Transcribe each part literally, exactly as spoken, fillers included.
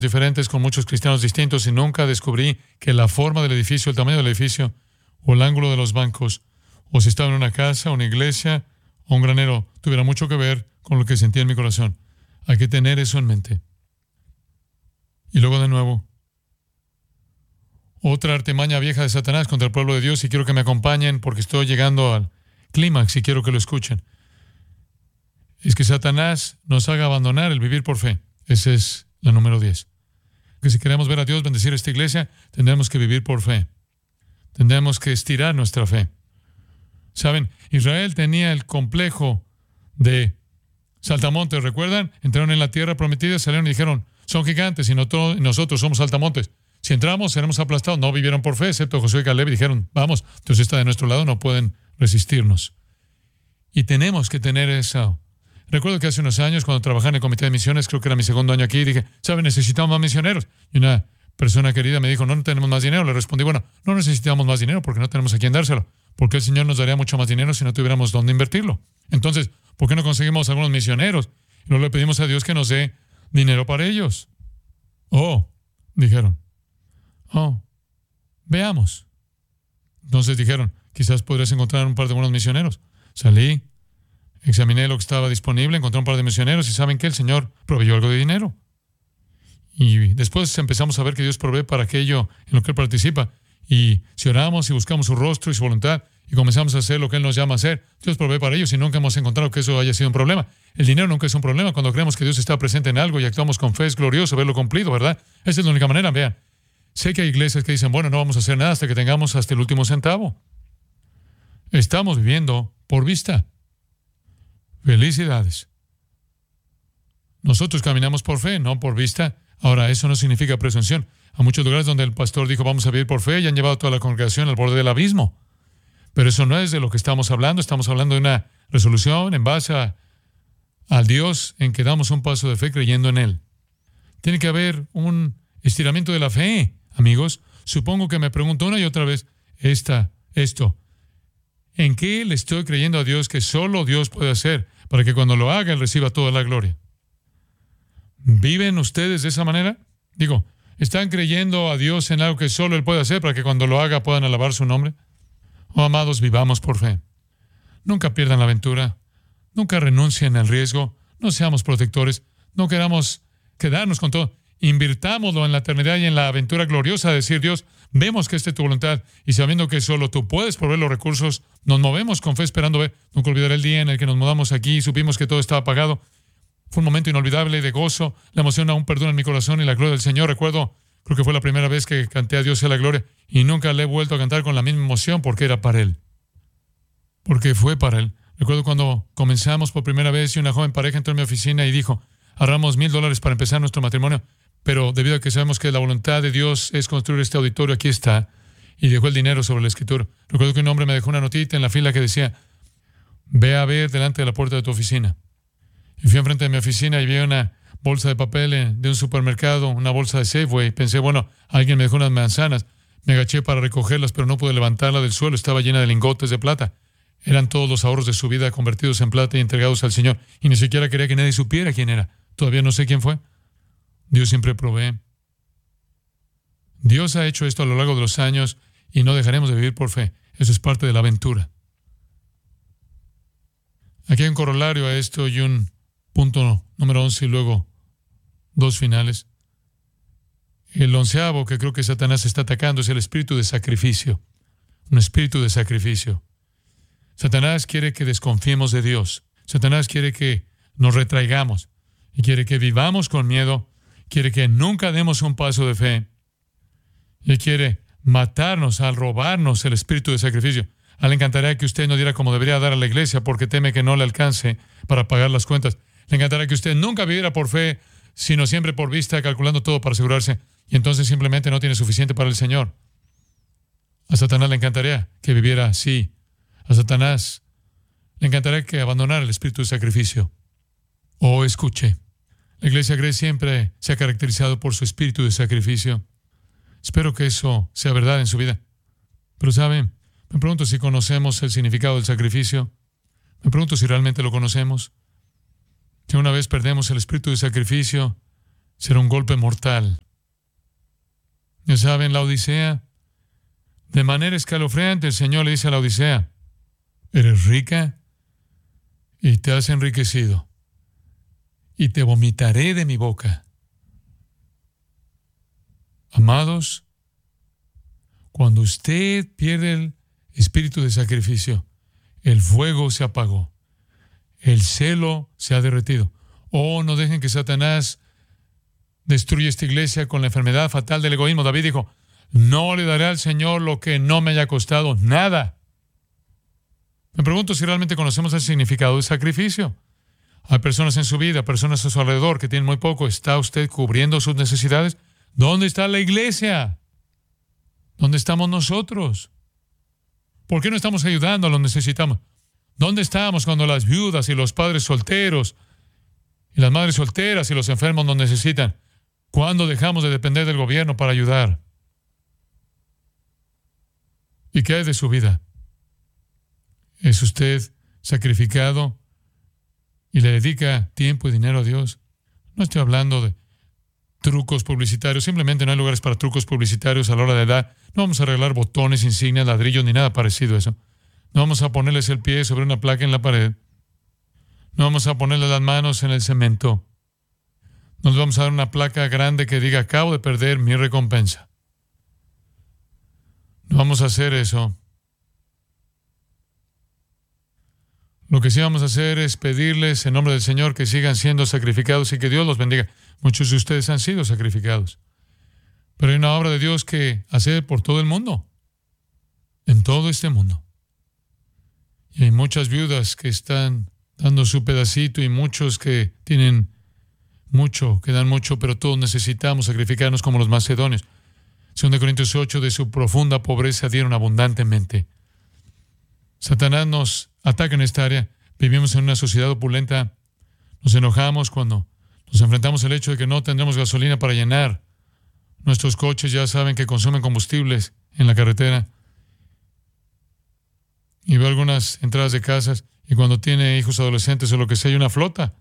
diferentes con muchos cristianos distintos y nunca descubrí que la forma del edificio, el tamaño del edificio o el ángulo de los bancos, o si estaba en una casa, una iglesia o un granero, tuviera mucho que ver con lo que sentía en mi corazón. Hay que tener eso en mente. Y luego de nuevo, otra artimaña vieja de Satanás contra el pueblo de Dios, y quiero que me acompañen porque estoy llegando al clímax y quiero que lo escuchen. Es que Satanás nos haga abandonar el vivir por fe. Esa es la número diez. Que si queremos ver a Dios bendecir esta iglesia, tendremos que vivir por fe. Tendremos que estirar nuestra fe. Saben, Israel tenía el complejo de saltamontes, ¿recuerdan? Entraron en la tierra prometida, salieron y dijeron, son gigantes y nosotros somos saltamontes. Si entramos, seremos aplastados. No vivieron por fe, excepto Josué y Caleb, y dijeron, vamos, Dios está de nuestro lado, no pueden resistirnos. Y tenemos que tener eso. Recuerdo que hace unos años, cuando trabajaba en el comité de misiones, creo que era mi segundo año aquí, dije, ¿saben? Necesitamos más misioneros. Y una persona querida me dijo, no, no tenemos más dinero. Le respondí, bueno, no necesitamos más dinero porque no tenemos a quién dárselo. Porque el Señor nos daría mucho más dinero si no tuviéramos dónde invertirlo. Entonces, ¿por qué no conseguimos algunos misioneros? Y luego le pedimos a Dios que nos dé dinero para ellos. Oh, dijeron. Oh, veamos. Entonces dijeron, quizás podrías encontrar un par de buenos misioneros. Salí, examiné lo que estaba disponible, encontré un par de misioneros y ¿saben qué? El Señor proveyó algo de dinero. Y después empezamos a ver que Dios provee para aquello en lo que Él participa. Y si oramos y buscamos su rostro y su voluntad y comenzamos a hacer lo que Él nos llama a hacer, Dios provee para ellos y nunca hemos encontrado que eso haya sido un problema. El dinero nunca es un problema cuando creemos que Dios está presente en algo y actuamos con fe. Es glorioso verlo cumplido, ¿verdad? Esa es la única manera, vean. Sé que hay iglesias que dicen, bueno, no vamos a hacer nada hasta que tengamos hasta el último centavo. Estamos viviendo por vista. Felicidades. Nosotros caminamos por fe, no por vista. Ahora, eso no significa presunción. A muchos lugares donde el pastor dijo, vamos a vivir por fe, y han llevado a toda la congregación al borde del abismo. Pero eso no es de lo que estamos hablando. Estamos hablando de una resolución en base a, al Dios en que damos un paso de fe creyendo en Él. Tiene que haber un estiramiento de la fe, amigos. Supongo que me pregunto una y otra vez esta, esto. ¿En qué le estoy creyendo a Dios que solo Dios puede hacer para que cuando lo haga Él reciba toda la gloria? ¿Viven ustedes de esa manera? Digo, ¿están creyendo a Dios en algo que solo Él puede hacer para que cuando lo haga puedan alabar su nombre? Oh, amados, vivamos por fe. Nunca pierdan la aventura. Nunca renuncien al riesgo. No seamos protectores. No queramos quedarnos con todo. Invirtámoslo en la eternidad y en la aventura gloriosa de decir, Dios, vemos que esta es tu voluntad y sabiendo que solo tú puedes proveer los recursos, nos movemos con fe esperando ver. Nunca olvidaré el día en el que nos mudamos aquí y supimos que todo estaba pagado. Fue un momento inolvidable de gozo. La emoción aún perdura en mi corazón y la gloria del Señor. Recuerdo, creo que fue la primera vez que canté a Dios sea la gloria y nunca le he vuelto a cantar con la misma emoción porque era para Él. Porque fue para Él. Recuerdo cuando comenzamos por primera vez y una joven pareja entró en mi oficina y dijo, ahorramos mil dólares para empezar nuestro matrimonio, pero debido a que sabemos que la voluntad de Dios es construir este auditorio, aquí está, y dejó el dinero sobre el escritorio. Recuerdo que un hombre me dejó una notita en la fila que decía, ve a ver delante de la puerta de tu oficina. Y fui enfrente de mi oficina y vi una bolsa de papel de un supermercado, una bolsa de Safeway. Pensé, bueno, alguien me dejó unas manzanas. Me agaché para recogerlas, pero no pude levantarla del suelo. Estaba llena de lingotes de plata. Eran todos los ahorros de su vida convertidos en plata y entregados al Señor. Y ni siquiera quería que nadie supiera quién era. Todavía no sé quién fue. Dios siempre provee. Dios ha hecho esto a lo largo de los años y no dejaremos de vivir por fe. Eso es parte de la aventura. Aquí hay un corolario a esto y un punto número once y luego dos finales. El onceavo que creo que Satanás está atacando es el espíritu de sacrificio. Un espíritu de sacrificio. Satanás quiere que desconfiemos de Dios. Satanás quiere que nos retraigamos y quiere que vivamos con miedo. Quiere que nunca demos un paso de fe. Y quiere matarnos al robarnos el espíritu de sacrificio. A él le encantaría que usted no diera como debería dar a la iglesia porque teme que no le alcance para pagar las cuentas. Le encantaría que usted nunca viviera por fe, sino siempre por vista, calculando todo para asegurarse. Y entonces simplemente no tiene suficiente para el Señor. A Satanás le encantaría que viviera así. A Satanás le encantaría que abandonara el espíritu de sacrificio. Oh, escuche. La iglesia Grace siempre se ha caracterizado por su espíritu de sacrificio. Espero que eso sea verdad en su vida. Pero ¿saben? Me pregunto si conocemos el significado del sacrificio. Me pregunto si realmente lo conocemos. Si una vez perdemos el espíritu de sacrificio, será un golpe mortal. Ya saben, la Odisea, de manera escalofriante, el Señor le dice a la Odisea, eres rica y te has enriquecido, y te vomitaré de mi boca. Amados, cuando usted pierde el espíritu de sacrificio, el fuego se apagó, el celo se ha derretido. Oh, no dejen que Satanás destruya esta iglesia con la enfermedad fatal del egoísmo. David dijo, no le daré al Señor lo que no me haya costado nada. Me pregunto si realmente conocemos el significado del sacrificio. Hay personas en su vida, personas a su alrededor que tienen muy poco. ¿Está usted cubriendo sus necesidades? ¿Dónde está la iglesia? ¿Dónde estamos nosotros? ¿Por qué no estamos ayudando a los necesitados? ¿Dónde estamos cuando las viudas y los padres solteros y las madres solteras y los enfermos nos necesitan? ¿Cuándo dejamos de depender del gobierno para ayudar? ¿Y qué hay de su vida? ¿Es usted sacrificado y le dedica tiempo y dinero a Dios? No estoy hablando de trucos publicitarios. Simplemente no hay lugares para trucos publicitarios a la hora de dar. No vamos a arreglar botones, insignias, ladrillos, ni nada parecido a eso. No vamos a ponerles el pie sobre una placa en la pared. No vamos a ponerle las manos en el cemento. No les vamos a dar una placa grande que diga, acabo de perder mi recompensa. No vamos a hacer eso. Lo que sí vamos a hacer es pedirles en nombre del Señor que sigan siendo sacrificados y que Dios los bendiga. Muchos de ustedes han sido sacrificados. Pero hay una obra de Dios que hacer por todo el mundo. En todo este mundo. Y hay muchas viudas que están dando su pedacito y muchos que tienen mucho, que dan mucho, pero todos necesitamos sacrificarnos como los macedonios. Segunda Corintios ocho, de su profunda pobreza dieron abundantemente. Satanás nos ataca en esta área. Vivimos en una sociedad opulenta. Nos enojamos cuando nos enfrentamos al hecho de que no tendremos gasolina para llenar nuestros coches. Ya saben que consumen combustibles en la carretera. Y veo algunas entradas de casas y cuando tiene hijos adolescentes o lo que sea, hay una flota.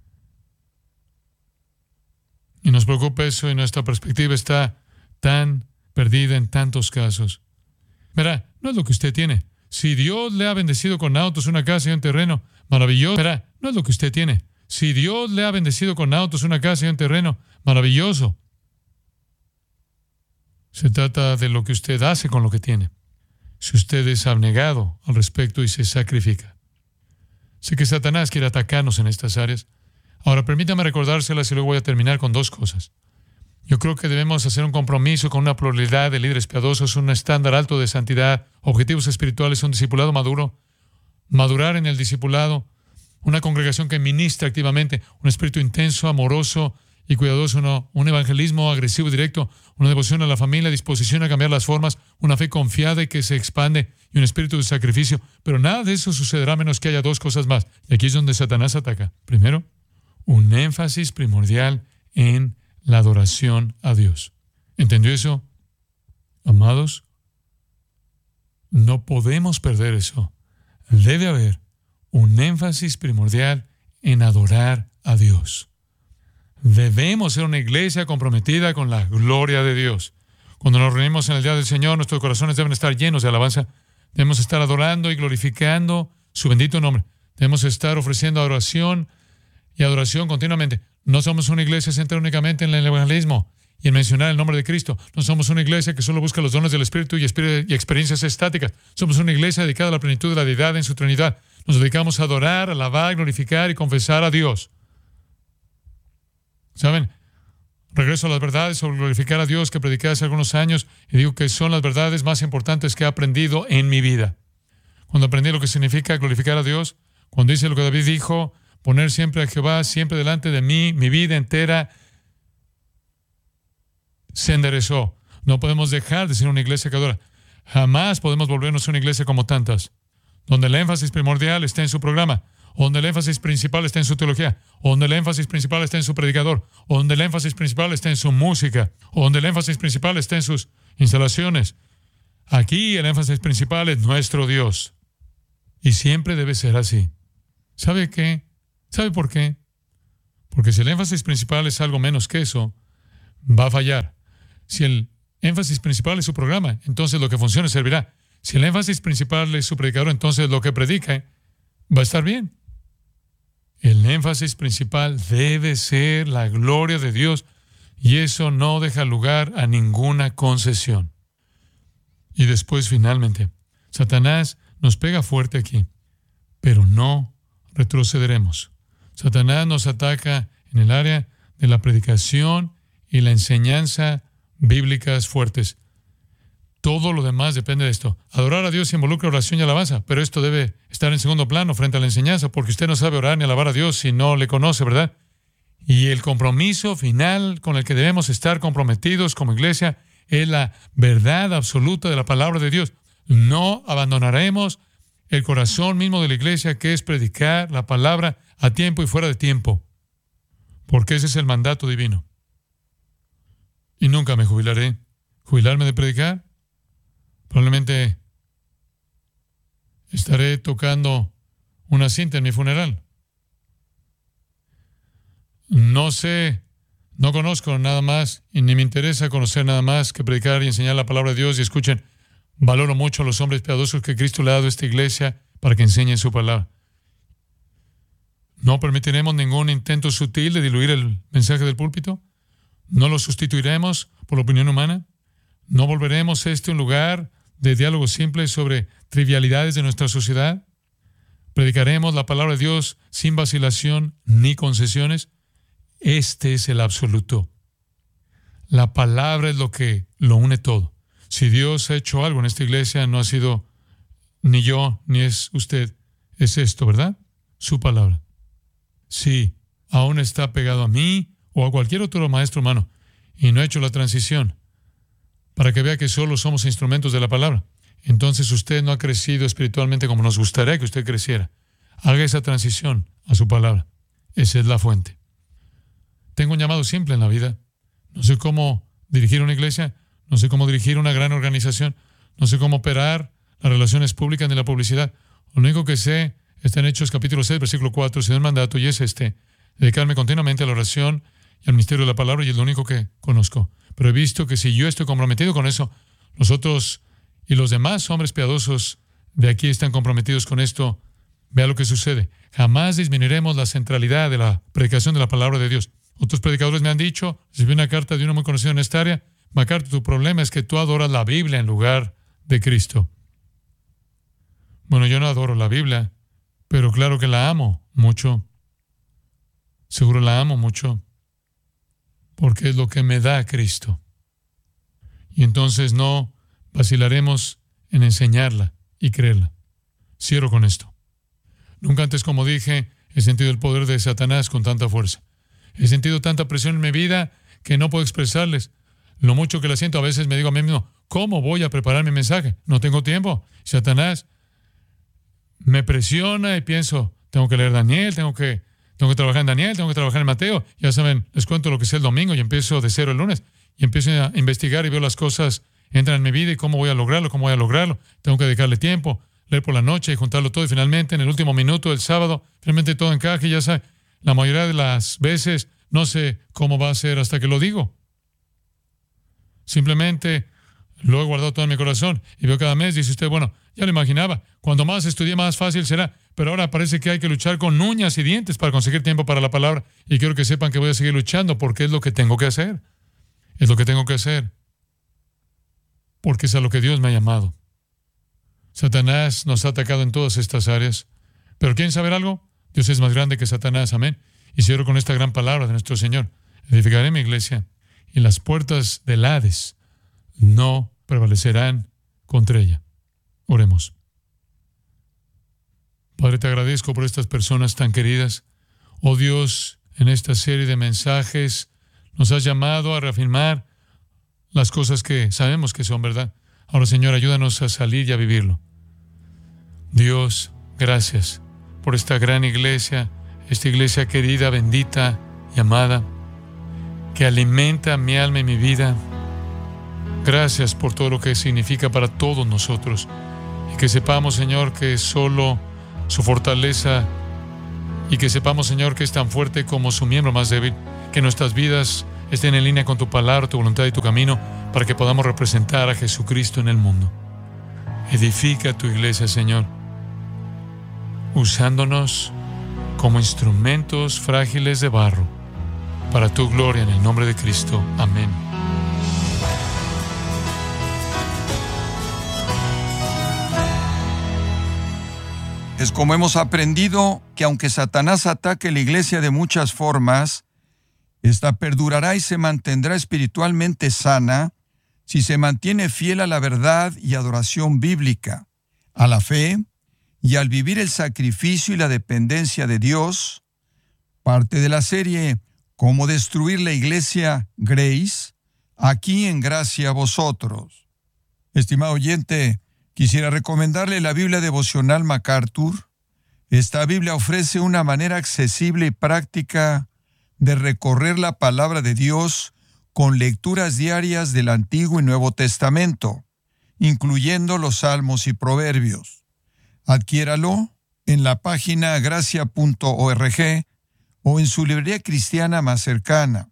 Y nos preocupa eso y nuestra perspectiva está tan perdida en tantos casos. Verá, no es lo que usted tiene. Si Dios le ha bendecido con autos, una casa y un terreno, maravilloso. Verá, no es lo que usted tiene. Si Dios le ha bendecido con autos, una casa y un terreno, maravilloso. Se trata de lo que usted hace con lo que tiene. Si usted es abnegado al respecto y se sacrifica. Sé que Satanás quiere atacarnos en estas áreas. Ahora, permítame recordárselas y luego voy a terminar con dos cosas. Yo creo que debemos hacer un compromiso con una pluralidad de líderes piadosos, un estándar alto de santidad, objetivos espirituales, un discipulado maduro, madurar en el discipulado, una congregación que ministra activamente, un espíritu intenso, amoroso y cuidadoso, no, un evangelismo agresivo y directo, una devoción a la familia, disposición a cambiar las formas, una fe confiada y que se expande y un espíritu de sacrificio. Pero nada de eso sucederá menos que haya dos cosas más. Y aquí es donde Satanás ataca. Primero, un énfasis primordial en la adoración a Dios. ¿Entendió eso? Amados, no podemos perder eso. Debe haber un énfasis primordial en adorar a Dios. Debemos ser una iglesia comprometida con la gloria de Dios. Cuando nos reunimos en el día del Señor, nuestros corazones deben estar llenos de alabanza. Debemos estar adorando y glorificando su bendito nombre. Debemos estar ofreciendo adoración y adoración continuamente. No somos una iglesia centrada únicamente en el evangelismo y en mencionar el nombre de Cristo. No somos una iglesia que solo busca los dones del Espíritu y, espíritu y experiencias estáticas. Somos una iglesia dedicada a la plenitud de la deidad en su Trinidad. Nos dedicamos a adorar, alabar, glorificar y confesar a Dios. ¿Saben? Regreso a las verdades sobre glorificar a Dios que prediqué hace algunos años y digo que son las verdades más importantes que he aprendido en mi vida. Cuando aprendí lo que significa glorificar a Dios, cuando hice lo que David dijo, poner siempre a Jehová, siempre delante de mí, mi vida entera se enderezó. No podemos dejar de ser una iglesia que adora. Jamás podemos volvernos una iglesia como tantas, donde el énfasis primordial está en su programa, donde el énfasis principal está en su teología, donde el énfasis principal está en su predicador, donde el énfasis principal está en su música, donde el énfasis principal está en sus instalaciones. Aquí el énfasis principal es nuestro Dios. Y siempre debe ser así. ¿Sabe qué? ¿Sabe por qué? Porque si el énfasis principal es algo menos que eso, va a fallar. Si el énfasis principal es su programa, entonces lo que funcione servirá. Si el énfasis principal es su predicador, entonces lo que predica va a estar bien. El énfasis principal debe ser la gloria de Dios, y eso no deja lugar a ninguna concesión. Y después, finalmente, Satanás nos pega fuerte aquí, pero no retrocederemos. Satanás nos ataca en el área de la predicación y la enseñanza bíblicas fuertes. Todo lo demás depende de esto. Adorar a Dios involucra oración y alabanza, pero esto debe estar en segundo plano frente a la enseñanza, porque usted no sabe orar ni alabar a Dios si no le conoce, ¿verdad? Y el compromiso final con el que debemos estar comprometidos como iglesia es la verdad absoluta de la palabra de Dios. No abandonaremos el corazón mismo de la iglesia, que es predicar la palabra a tiempo y fuera de tiempo, porque ese es el mandato divino. Y nunca me jubilaré. ¿Jubilarme de predicar? Probablemente estaré tocando una cinta en mi funeral. No sé, no conozco nada más y ni me interesa conocer nada más que predicar y enseñar la palabra de Dios. Y escuchen, valoro mucho a los hombres piadosos que Cristo le ha dado a esta iglesia para que enseñen su palabra. No permitiremos ningún intento sutil de diluir el mensaje del púlpito. No lo sustituiremos por la opinión humana. No volveremos este un lugar de diálogo simple sobre trivialidades de nuestra sociedad. Predicaremos la palabra de Dios sin vacilación ni concesiones. Este es el absoluto. La palabra es lo que lo une todo. Si Dios ha hecho algo en esta iglesia, no ha sido ni yo, ni es usted. Es esto, ¿verdad? Su palabra. Si aún está pegado a mí o a cualquier otro maestro humano y no ha hecho la transición para que vea que solo somos instrumentos de la palabra, entonces usted no ha crecido espiritualmente como nos gustaría que usted creciera. Haga esa transición a su palabra. Esa es la fuente. Tengo un llamado simple en la vida. No sé cómo dirigir una iglesia, no sé cómo dirigir una gran organización, no sé cómo operar las relaciones públicas ni la publicidad. Lo único que sé está en Hechos capítulo seis, versículo cuatro, se da un mandato y es este: dedicarme continuamente a la oración y al misterio de la palabra, y es lo único que conozco. Pero he visto que si yo estoy comprometido con eso, los otros y los demás hombres piadosos de aquí están comprometidos con esto. Vea lo que sucede. Jamás disminuiremos la centralidad de la predicación de la palabra de Dios. Otros predicadores me han dicho, recibí una carta de uno muy conocido en esta área: MacArthur, tu problema es que tú adoras la Biblia en lugar de Cristo. Bueno, yo no adoro la Biblia, pero claro que la amo mucho. Seguro la amo mucho, porque es lo que me da Cristo. Y entonces no vacilaremos en enseñarla y creerla. Cierro con esto. Nunca antes, como dije, he sentido el poder de Satanás con tanta fuerza. He sentido tanta presión en mi vida que no puedo expresarles lo mucho que la siento. A veces me digo a mí mismo, ¿cómo voy a preparar mi mensaje? No tengo tiempo. Satanás me presiona y pienso, tengo que leer Daniel, tengo que, tengo que trabajar en Daniel, tengo que trabajar en Mateo. Ya saben, les cuento lo que es el domingo y empiezo de cero el lunes. Y empiezo a investigar y veo las cosas entran en mi vida y cómo voy a lograrlo, cómo voy a lograrlo. Tengo que dedicarle tiempo, leer por la noche y juntarlo todo. Y finalmente, en el último minuto del sábado, finalmente todo encaja y ya saben, la mayoría de las veces no sé cómo va a ser hasta que lo digo. Simplemente lo he guardado todo en mi corazón y veo cada mes, dice usted, bueno, ya lo imaginaba, cuando más estudie más fácil será, pero ahora parece que hay que luchar con uñas y dientes para conseguir tiempo para la palabra, y quiero que sepan que voy a seguir luchando porque es lo que tengo que hacer. Es lo que tengo que hacer porque es a lo que Dios me ha llamado. Satanás nos ha atacado en todas estas áreas, pero ¿quieren saber algo? Dios es más grande que Satanás, amén. Y cierro con esta gran palabra de nuestro Señor: edificaré mi iglesia y las puertas del Hades no prevalecerán contra ella. Oremos. Padre, te agradezco por estas personas tan queridas. Oh Dios, en esta serie de mensajes nos has llamado a reafirmar las cosas que sabemos que son verdad. Ahora, Señor, ayúdanos a salir y a vivirlo. Dios, gracias por esta gran iglesia, esta iglesia querida, bendita y amada, que alimenta mi alma y mi vida. Gracias por todo lo que significa para todos nosotros. Y que sepamos, Señor, que solo su fortaleza, y que sepamos, Señor, que es tan fuerte como su miembro más débil, que nuestras vidas estén en línea con tu palabra, tu voluntad y tu camino, para que podamos representar a Jesucristo en el mundo. Edifica tu iglesia, Señor, usándonos como instrumentos frágiles de barro, para tu gloria, en el nombre de Cristo. Amén. Es como hemos aprendido que aunque Satanás ataque la iglesia de muchas formas, esta perdurará y se mantendrá espiritualmente sana si se mantiene fiel a la verdad y adoración bíblica, a la fe y al vivir el sacrificio y la dependencia de Dios. Parte de la serie Cómo destruir la iglesia Grace, aquí en Gracia a Vosotros. Estimado oyente, quisiera recomendarle la Biblia devocional MacArthur. Esta Biblia ofrece una manera accesible y práctica de recorrer la palabra de Dios con lecturas diarias del Antiguo y Nuevo Testamento, incluyendo los Salmos y Proverbios. Adquiéralo en la página gracia punto org o en su librería cristiana más cercana.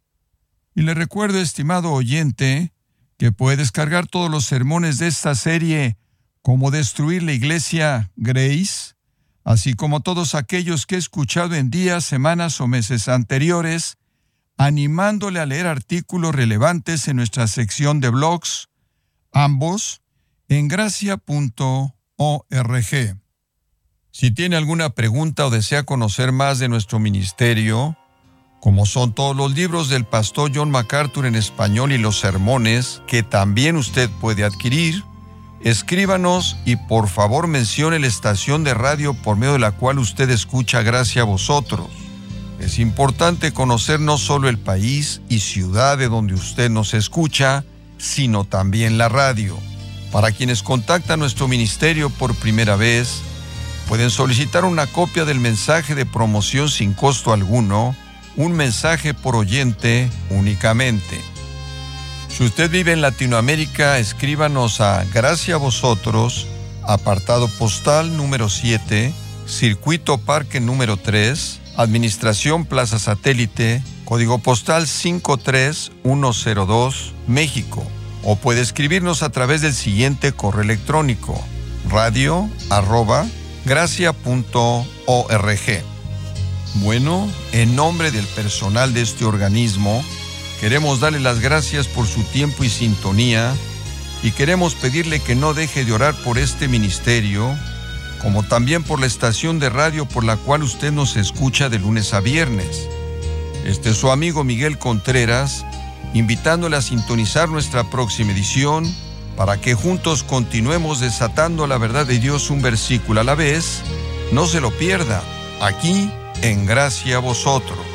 Y le recuerdo, estimado oyente, que puede descargar todos los sermones de esta serie Cómo destruir la iglesia Grace, así como todos aquellos que he escuchado en días, semanas o meses anteriores, animándole a leer artículos relevantes en nuestra sección de blogs, ambos en gracia punto org. Si tiene alguna pregunta o desea conocer más de nuestro ministerio, como son todos los libros del pastor John MacArthur en español y los sermones que también usted puede adquirir, escríbanos y por favor mencione la estación de radio por medio de la cual usted escucha Gracia a Vosotros. Es importante conocer no solo el país y ciudad de donde usted nos escucha, sino también la radio. Para quienes contactan nuestro ministerio por primera vez, pueden solicitar una copia del mensaje de promoción sin costo alguno, un mensaje por oyente únicamente. Si usted vive en Latinoamérica, escríbanos a Gracia a Vosotros, apartado postal número siete, Circuito Parque número tres, Administración Plaza Satélite, código postal cinco tres uno cero dos, México. O puede escribirnos a través del siguiente correo electrónico: radio arroba gracia punto org. Bueno, en nombre del personal de este organismo, queremos darle las gracias por su tiempo y sintonía, y queremos pedirle que no deje de orar por este ministerio, como también por la estación de radio por la cual usted nos escucha de lunes a viernes. Este es su amigo Miguel Contreras, invitándole a sintonizar nuestra próxima edición, para que juntos continuemos desatando la verdad de Dios un versículo a la vez. No se lo pierda, aquí en Gracia a Vosotros.